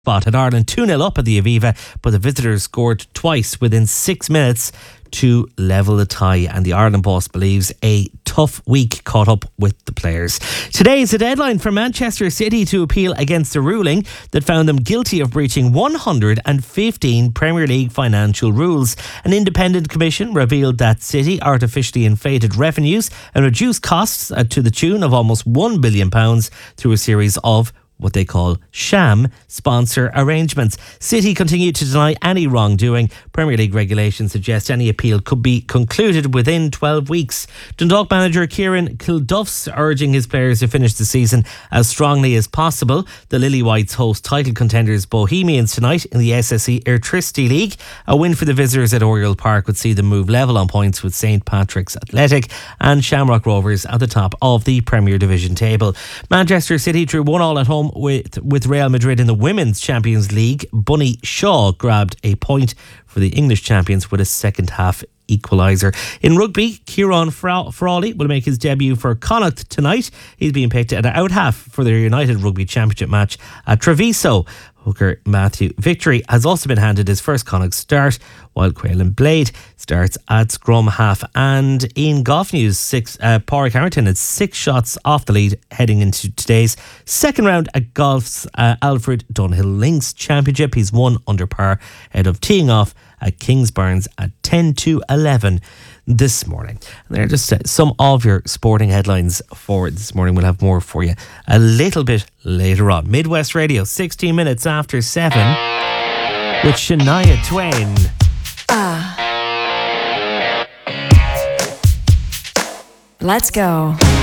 spot had Ireland 2-0 up at the Aviva, but the visitors scored twice within 6 minutes to level the tie, and the Ireland boss believes a tough week caught up with the players. Today is the deadline for Manchester City to appeal against a ruling that found them guilty of breaching 115 Premier League financial rules. An independent commission revealed that City artificially inflated revenues and reduced costs to the tune of almost £1 billion through a series of what they call sham sponsor arrangements. City continue to deny any wrongdoing. Premier League regulations suggest any appeal could be concluded within 12 weeks. Dundalk manager Kieran Kilduff's urging his players to finish the season as strongly as possible. The Lily Whites host title contenders Bohemians tonight in the SSE Airtricity League. A win for the visitors at Oriel Park would see them move level on points with St Patrick's Athletic and Shamrock Rovers at the top of the Premier Division table. Manchester City drew 1-1 at home with Real Madrid in the Women's Champions League. Bunny Shaw grabbed a point for the English champions with a second half equaliser. In rugby, Kieran Frawley will make his debut for Connacht tonight. He's being picked at out half for their United Rugby Championship match at Treviso. Hooker Matthew Victory has also been handed his first Connacht start, while Quaylen Blade starts at scrum half. And in golf news, Pádraig Harrington had 6 shots off the lead heading into today's second round at golf's Alfred Dunhill Links Championship. He's 1 under par ahead of teeing off at Kingsbarns at 10-11 this morning. And they're just some of your sporting headlines for this morning. We'll have more for you a little bit later on. Midwest Radio, 16 minutes after 7 with Shania Twain. Let's go.